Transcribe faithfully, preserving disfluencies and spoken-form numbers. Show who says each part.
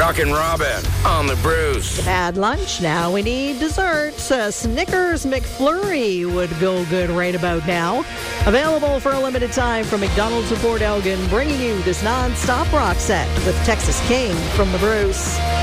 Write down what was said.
Speaker 1: Rockin' Robin on the Bruce.
Speaker 2: Had lunch, now we need dessert. A Snickers McFlurry would go good right about now. Available for a limited time from McDonald's of Port Elgin, bringing you this non-stop rock set with Texas King from the Bruce.